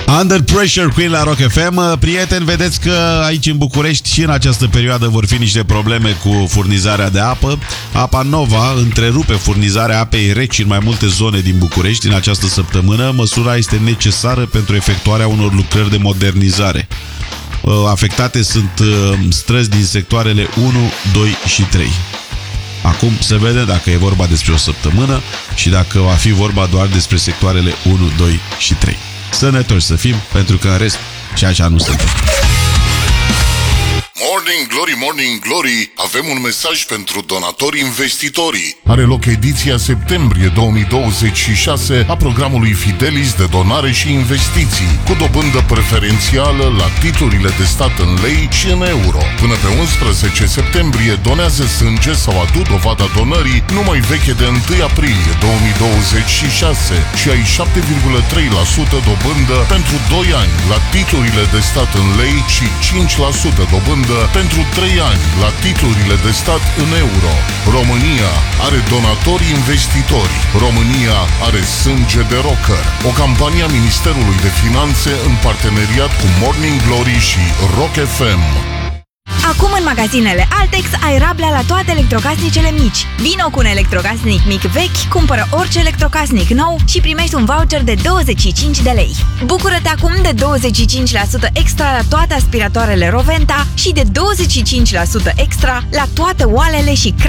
Under Pressure, Queen la Rock FM. Prieteni, vedeți că aici în București și în această perioadă vor fi niște probleme cu furnizarea de apă. Apa Nova întrerupe furnizarea apei reci în mai multe zone din București în această săptămână. Măsura este necesară pentru efectuarea unor lucrări de modernizare. Afectate sunt străzi din sectoarele 1, 2 și 3. Acum se vede dacă e vorba despre o săptămână și dacă va fi vorba doar despre sectoarele 1, 2 și 3. Sănătoși să fim, pentru că în rest și așa nu suntem. Morning Glory, Morning Glory, avem un mesaj pentru donatori investitorii. Are loc ediția septembrie 2026 a programului Fidelis de donare și investiții, cu dobândă preferențială la titlurile de stat în lei și în euro. Până pe 11 septembrie donează sânge sau adu dovada donării numai veche de 1 aprilie 2026 și ai 7,3% dobândă pentru 2 ani la titlurile de stat în lei și 5% dobândă pentru 3 ani la titlurile de stat în euro. România are donatori investitori. România are sânge de rocker. O campanie a Ministerului de Finanțe în parteneriat cu Morning Glory și Rock FM. Acum în magazinele Altex ai rablea la toate electrocasnicele mici. Vino cu un electrocasnic mic vechi, cumpără orice electrocasnic nou și primești un voucher de 25 de lei. Bucură-te acum de 25% extra la toate aspiratoarele Roventa și de 25% extra la toate oalele și